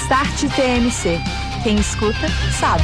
Start TMC. Quem escuta, sabe.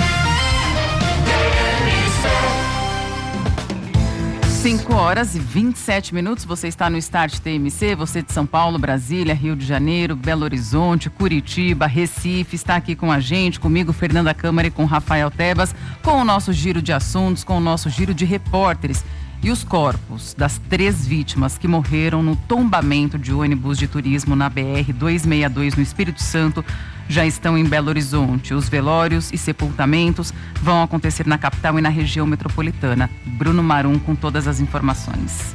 5h27. Você está no Start TMC, você de São Paulo, Brasília, Rio de Janeiro, Belo Horizonte, Curitiba, Recife, está aqui com a gente, comigo, Fernanda Câmara e com Rafael Tebas, com o nosso giro de assuntos, com o nosso giro de repórteres. E os corpos das 3 vítimas que morreram no tombamento de ônibus de turismo na BR-262 no Espírito Santo já estão em Belo Horizonte. Os velórios e sepultamentos vão acontecer na capital e na região metropolitana. Bruno Marum com todas as informações.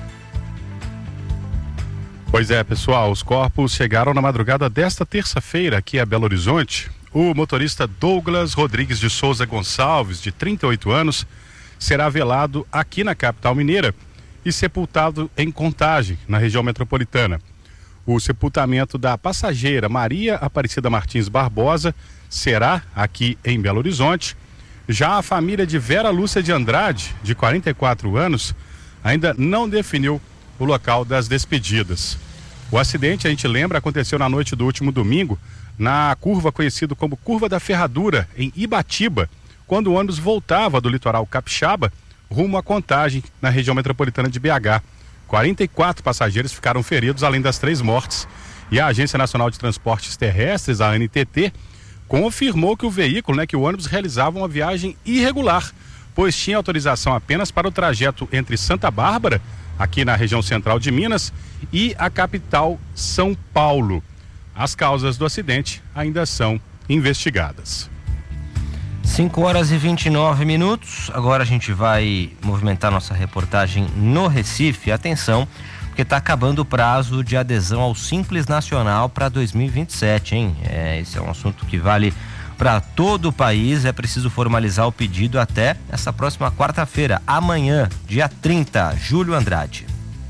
Pois é, pessoal, os corpos chegaram na madrugada desta terça-feira aqui a Belo Horizonte. O motorista Douglas Rodrigues de Souza Gonçalves, de 38 anos, será velado aqui na capital mineira e sepultado em Contagem, na região metropolitana. O sepultamento da passageira Maria Aparecida Martins Barbosa será aqui em Belo Horizonte. Já a família de Vera Lúcia de Andrade, de 44 anos, ainda não definiu o local das despedidas. O acidente, a gente lembra, aconteceu na noite do último domingo, na curva conhecida como Curva da Ferradura, em Ibatiba, quando o ônibus voltava do litoral capixaba rumo à Contagem, na região metropolitana de BH. 44 passageiros ficaram feridos, além das 3 mortes. E a Agência Nacional de Transportes Terrestres, a ANTT, confirmou que o veículo, que o ônibus realizava uma viagem irregular, pois tinha autorização apenas para o trajeto entre Santa Bárbara, aqui na região central de Minas, e a capital São Paulo. As causas do acidente ainda são investigadas. 5h29. Agora a gente vai movimentar nossa reportagem no Recife. Atenção, porque está acabando o prazo de adesão ao Simples Nacional para 2027, hein? Esse é um assunto que vale para todo o país. É preciso formalizar o pedido até essa próxima quarta-feira, amanhã, dia 30. Júlio Andrade.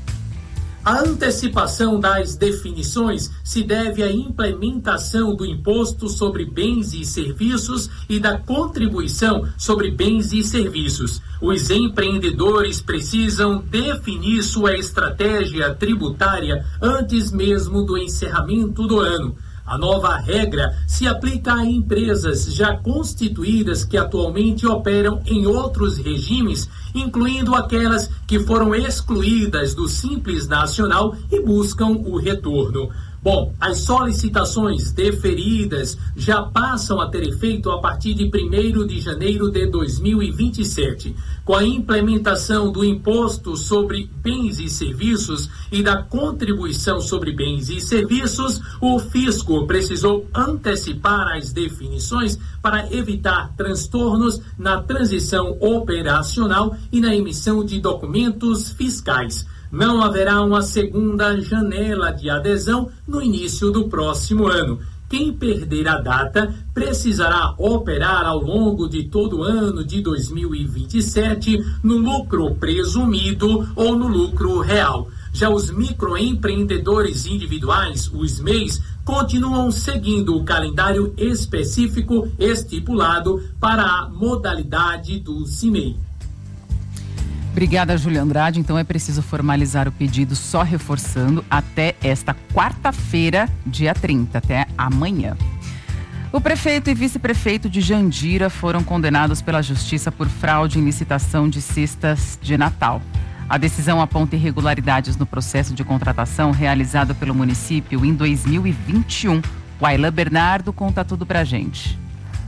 A antecipação das definições se deve à implementação do Imposto sobre Bens e Serviços e da Contribuição sobre Bens e Serviços. Os empreendedores precisam definir sua estratégia tributária antes mesmo do encerramento do ano. A nova regra se aplica a empresas já constituídas que atualmente operam em outros regimes, incluindo aquelas que foram excluídas do Simples Nacional e buscam o retorno. Bom, as solicitações deferidas já passam a ter efeito a partir de 1º de janeiro de 2027. Com a implementação do Imposto sobre Bens e Serviços e da Contribuição sobre Bens e Serviços, o fisco precisou antecipar as definições para evitar transtornos na transição operacional e na emissão de documentos fiscais. Não haverá uma segunda janela de adesão no início do próximo ano. Quem perder a data precisará operar ao longo de todo o ano de 2027 no lucro presumido ou no lucro real. Já os microempreendedores individuais, os MEIs, continuam seguindo o calendário específico estipulado para a modalidade do CIMEI. Obrigada, Júlia Andrade. Então é preciso formalizar o pedido, só reforçando, até esta quarta-feira, dia 30, até amanhã. O prefeito e vice-prefeito de Jandira foram condenados pela Justiça por fraude em licitação de cestas de Natal. A decisão aponta irregularidades no processo de contratação realizado pelo município em 2021. O Aylan Bernardo conta tudo pra gente.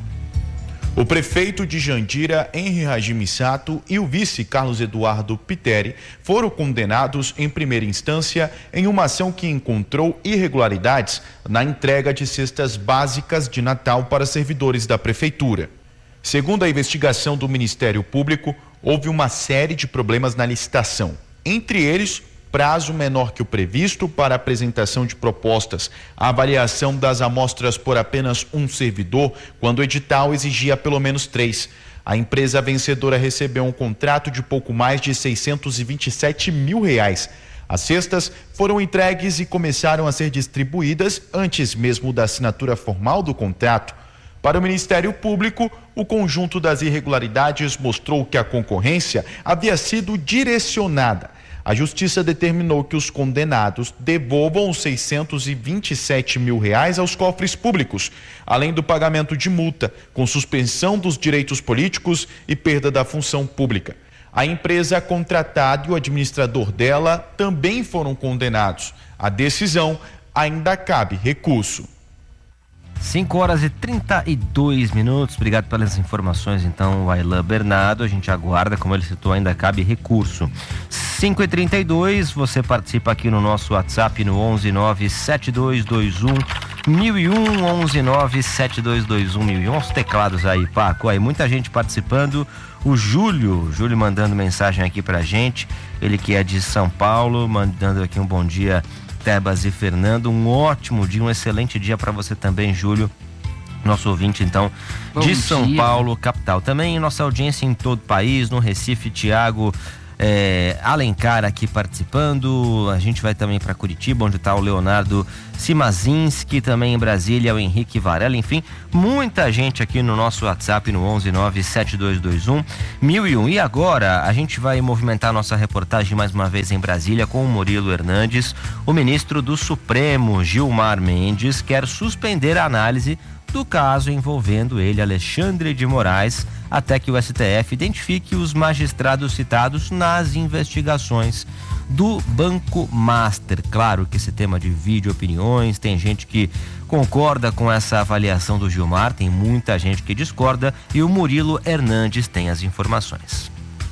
O prefeito de Jandira, Henri Hajime Sato, e o vice Carlos Eduardo Piteri foram condenados em primeira instância em uma ação que encontrou irregularidades na entrega de cestas básicas de Natal para servidores da prefeitura. Segundo a investigação do Ministério Público, houve uma série de problemas na licitação. Entre eles, prazo menor que o previsto para a apresentação de propostas, a avaliação das amostras por apenas um servidor, quando o edital exigia pelo menos 3. A empresa vencedora recebeu um contrato de pouco mais de R$627 mil. As cestas foram entregues e começaram a ser distribuídas antes mesmo da assinatura formal do contrato. Para o Ministério Público, o conjunto das irregularidades mostrou que a concorrência havia sido direcionada. A justiça determinou que os condenados devolvam os R$627 mil aos cofres públicos, além do pagamento de multa, com suspensão dos direitos políticos e perda da função pública. A empresa contratada e o administrador dela também foram condenados. A decisão ainda cabe recurso. 5h32. Obrigado pelas informações, então, Aylan Bernardo. A gente aguarda, como ele citou, ainda cabe recurso. 5h32, você participa aqui no nosso WhatsApp no 11972211001, 11972211001. Os teclados aí, Paco. Aí, muita gente participando. O Júlio mandando mensagem aqui pra gente. Ele que é de São Paulo, mandando aqui um bom dia, Tebas e Fernando, um ótimo dia, um excelente dia para você também, Júlio, nosso ouvinte então de São Paulo, capital. Também nossa audiência em todo o país, no Recife, Tiago Alencar aqui participando. A gente vai também para Curitiba, onde está o Leonardo Simazinski, também em Brasília o Henrique Varela, enfim, muita gente aqui no nosso WhatsApp no 11972211001. E agora a gente vai movimentar nossa reportagem mais uma vez em Brasília com o Murilo Hernandes. O ministro do Supremo, Gilmar Mendes, quer suspender a análise do caso envolvendo ele, Alexandre de Moraes, até que o STF identifique os magistrados citados nas investigações do Banco Master. Claro que esse tema divide opiniões, tem gente que concorda com essa avaliação do Gilmar, tem muita gente que discorda, e o Murilo Hernandes tem as informações.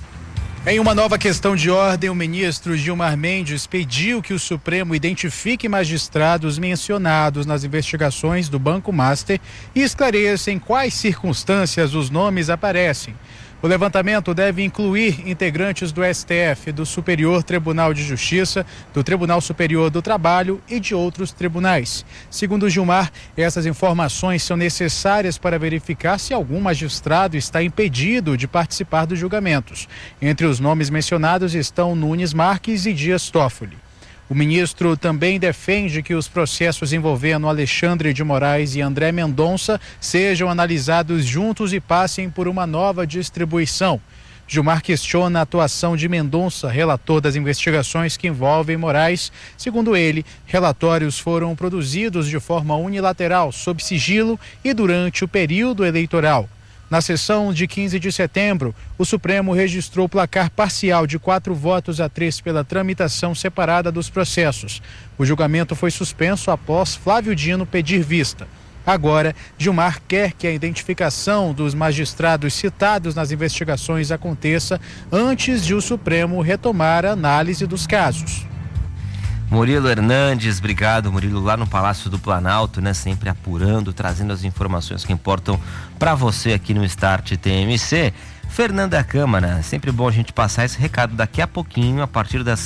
Em uma nova questão de ordem, o ministro Gilmar Mendes pediu que o Supremo identifique magistrados mencionados nas investigações do Banco Master e esclareça em quais circunstâncias os nomes aparecem. O levantamento deve incluir integrantes do STF, do Superior Tribunal de Justiça, do Tribunal Superior do Trabalho e de outros tribunais. Segundo Gilmar, essas informações são necessárias para verificar se algum magistrado está impedido de participar dos julgamentos. Entre os nomes mencionados estão Nunes Marques e Dias Toffoli. O ministro também defende que os processos envolvendo Alexandre de Moraes e André Mendonça sejam analisados juntos e passem por uma nova distribuição. Gilmar questiona a atuação de Mendonça, relator das investigações que envolvem Moraes. Segundo ele, relatórios foram produzidos de forma unilateral, sob sigilo e durante o período eleitoral. Na sessão de 15 de setembro, o Supremo registrou placar parcial de 4-3 pela tramitação separada dos processos. O julgamento foi suspenso após Flávio Dino pedir vista. Agora, Gilmar quer que a identificação dos magistrados citados nas investigações aconteça antes de o Supremo retomar a análise dos casos. Murilo Hernandes, obrigado, Murilo, lá no Palácio do Planalto, né? Sempre apurando, trazendo as informações que importam para você aqui no Start TMC. Fernanda Câmara, sempre bom a gente passar esse recado. Daqui a pouquinho, a partir das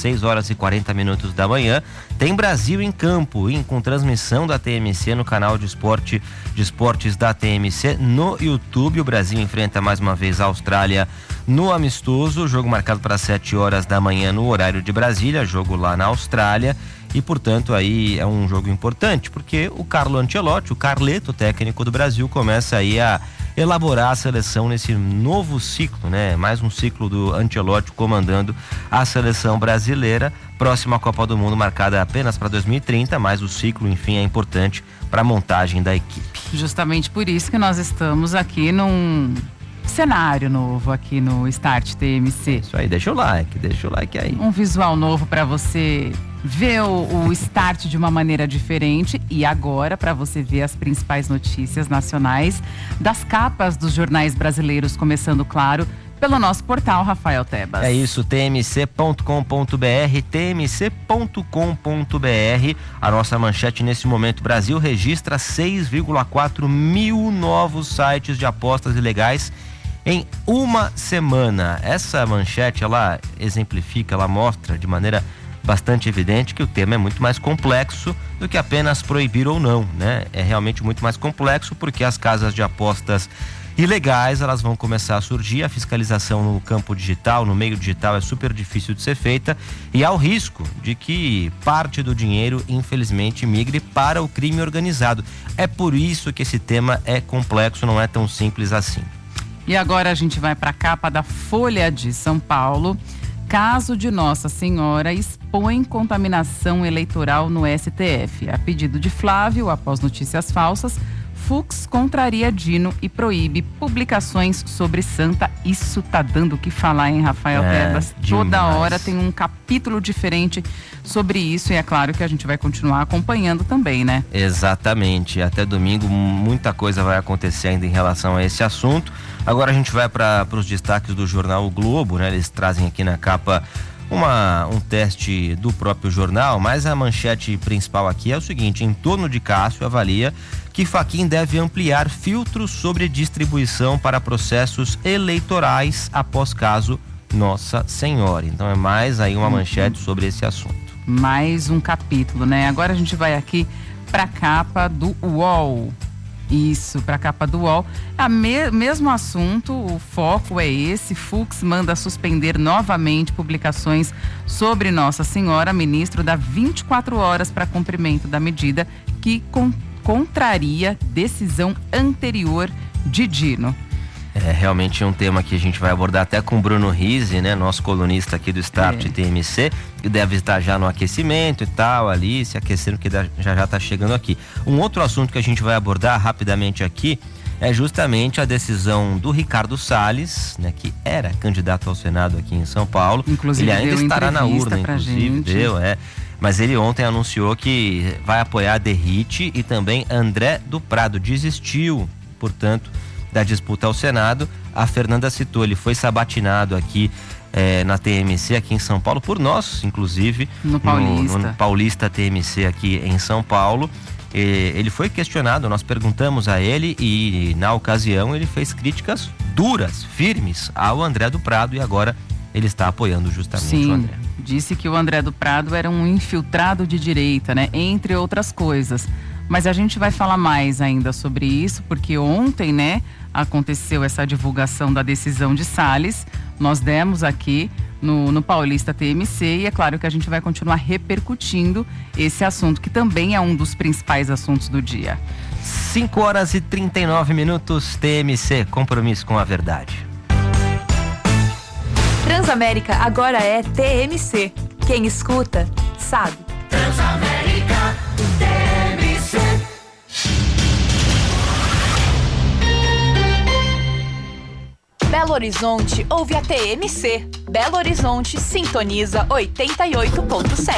6h40 da manhã, tem Brasil em Campo, com transmissão da TMC no canal de esportes da TMC no YouTube. O Brasil enfrenta mais uma vez a Austrália no amistoso, jogo marcado para 7h da manhã no horário de Brasília, jogo lá na Austrália. E, portanto, aí é um jogo importante, porque o Carlo Ancelotti, o Carleto, técnico do Brasil, começa aí a elaborar a seleção nesse novo ciclo, né? Mais um ciclo do Ancelotti comandando a seleção brasileira. Próxima Copa do Mundo marcada apenas para 2030, mas o ciclo, enfim, é importante para a montagem da equipe. Justamente por isso que nós estamos aqui num cenário novo aqui no Start TMC. Isso aí, deixa o like aí. Um visual novo para você ver o Start de uma maneira diferente, e agora para você ver as principais notícias nacionais das capas dos jornais brasileiros, começando, claro, pelo nosso portal, Rafael Tebas. É isso, tmc.com.br, tmc.com.br. A nossa manchete nesse momento: Brasil registra 6,4 mil novos sites de apostas ilegais em uma semana. Essa manchete, ela exemplifica, ela mostra de maneira bastante evidente que o tema é muito mais complexo do que apenas proibir ou não, né? É realmente muito mais complexo, porque as casas de apostas ilegais, elas vão começar a surgir. A fiscalização no campo digital, no meio digital, é super difícil de ser feita, e há o risco de que parte do dinheiro, infelizmente, migre para o crime organizado. É por isso que esse tema é complexo, não é tão simples assim. E agora a gente vai para a capa da Folha de São Paulo. Caso de Nossa Senhora expõe contaminação eleitoral no STF. A pedido de Flávio, após notícias falsas, Fux contraria Dino e proíbe publicações sobre Santa. Isso tá dando o que falar, hein, Rafael Tebas? Toda hora tem um capítulo diferente sobre isso e é claro que a gente vai continuar acompanhando também, né? Exatamente. Até domingo muita coisa vai acontecer ainda em relação a esse assunto. Agora a gente vai para os destaques do jornal O Globo, né? Eles trazem aqui na capa um teste do próprio jornal, mas a manchete principal aqui é o seguinte: em torno de Cássio avalia que Fachin deve ampliar filtros sobre distribuição para processos eleitorais após caso Nossa Senhora. Então é mais aí uma manchete sobre esse assunto. Mais um capítulo, né? Agora a gente vai aqui para a capa do UOL. Isso, para a capa do UOL. Mesmo assunto, o foco é esse. Fux manda suspender novamente publicações sobre Nossa Senhora. Ministro dá 24 horas para cumprimento da medida que contraria decisão anterior de Dino. É realmente um tema que a gente vai abordar até com o Bruno Rizzi, né? Nosso colunista aqui do Start TMC, que deve estar já no aquecimento e tal, ali, se aquecendo, que já está chegando aqui. Um outro assunto que a gente vai abordar rapidamente aqui é justamente a decisão do Ricardo Salles, né? Que era candidato ao Senado aqui em São Paulo. Inclusive, ele ainda estará na urna, inclusive, mas ele ontem anunciou que vai apoiar a Derrite e também André do Prado. Desistiu, portanto, da disputa ao Senado. A Fernanda citou, ele foi sabatinado aqui na TMC aqui em São Paulo, por nós, inclusive, no Paulista TMC aqui em São Paulo. Ele foi questionado, nós perguntamos a ele e na ocasião ele fez críticas firmes ao André do Prado e agora ele está apoiando justamente o André. Disse que o André do Prado era um infiltrado de direita, né? Entre outras coisas. Mas a gente vai falar mais ainda sobre isso, porque ontem, né, aconteceu essa divulgação da decisão de Salles. Nós demos aqui no Paulista TMC e é claro que a gente vai continuar repercutindo esse assunto, que também é um dos principais assuntos do dia. 5h39, TMC, compromisso com a verdade. Transamérica agora é TMC. Quem escuta, sabe. Transamérica, TMC. Belo Horizonte ouve a TMC. Belo Horizonte sintoniza 88.7.